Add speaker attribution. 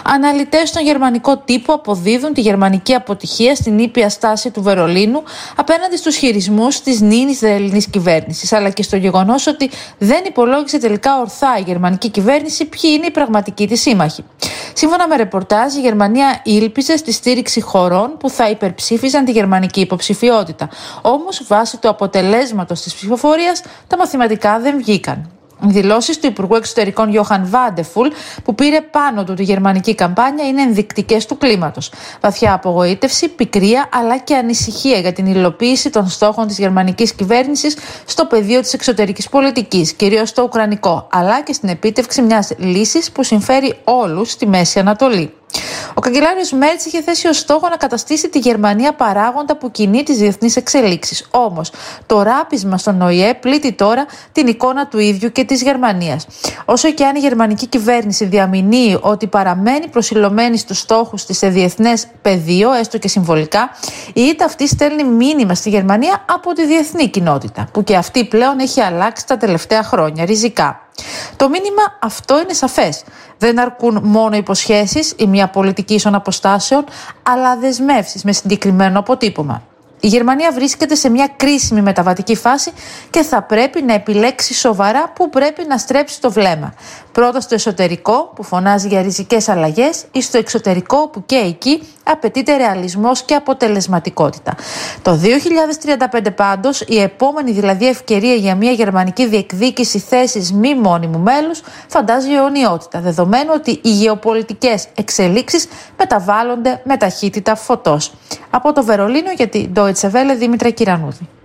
Speaker 1: Αναλυτές στον γερμανικό τύπο αποδίδουν τη γερμανική αποτυχία στην ήπια στάση του Βερολίνου απέναντι στους χειρισμούς της νυν Ισραηλινής κυβέρνησης, αλλά και στο γεγονός ότι δεν υπολόγισε τελικά ορθά η γερμανική κυβέρνηση ποιοι είναι οι πραγματικοί της σύμμαχοι. Σύμφωνα με ρεπορτάζ, η Γερμανία ήλπιζε στη στήριξη χωρών που θα υπερψήφιζαν τη γερμανική υποψηφιότητα. Όμως, βάσει του αποτελέσματος της ψηφοφορίας, τα μαθηματικά δεν βγήκαν. Οι δηλώσεις του Υπουργού Εξωτερικών Γιόχαν Βάντεφουλ, που πήρε πάνω του τη γερμανική καμπάνια, είναι ενδεικτικές του κλίματος. Βαθιά απογοήτευση, πικρία αλλά και ανησυχία για την υλοποίηση των στόχων της γερμανικής κυβέρνησης στο πεδίο της εξωτερικής πολιτικής, κυρίως στο ουκρανικό, αλλά και στην επίτευξη μιας λύσης που συμφέρει όλους στη Μέση Ανατολή. Ο καγκελάριος Μέρτς είχε θέσει ως στόχο να καταστήσει τη Γερμανία παράγοντα που κινεί τις διεθνείς εξελίξεις. Όμως, το ράπισμα στον ΟΗΕ πλήττει τώρα την εικόνα του ίδιου και της Γερμανίας. Όσο και αν η γερμανική κυβέρνηση διαμηνύει ότι παραμένει προσιλωμένη στους στόχους της σε διεθνές πεδίο, έστω και συμβολικά, η ήττα αυτή στέλνει μήνυμα στη Γερμανία από τη διεθνή κοινότητα, που και αυτή πλέον έχει αλλάξει τα τελευταία χρόνια ριζικά. Το μήνυμα αυτό είναι σαφές. Δεν αρκούν μόνο υποσχέσεις ή μια πολιτική ίσων αποστάσεων, αλλά δεσμεύσεις με συγκεκριμένο αποτύπωμα. Η Γερμανία βρίσκεται σε μια κρίσιμη μεταβατική φάση και θα πρέπει να επιλέξει σοβαρά που πρέπει να στρέψει το βλέμμα. Πρώτα στο εσωτερικό που φωνάζει για ριζικές αλλαγές ή στο εξωτερικό που και εκεί απαιτείται ρεαλισμός και αποτελεσματικότητα. Το 2035 πάντως, η επόμενη δηλαδή ευκαιρία για μια γερμανική διεκδίκηση θέσης μη μόνιμου μέλους φαντάζει αιωνιότητα, δεδομένου ότι οι γεωπολιτικές εξελίξεις μεταβάλλονται με ταχύτητα φωτός. Από το Βερολίνο για την Deutsche Welle, Δήμητρα Κυρανούδη.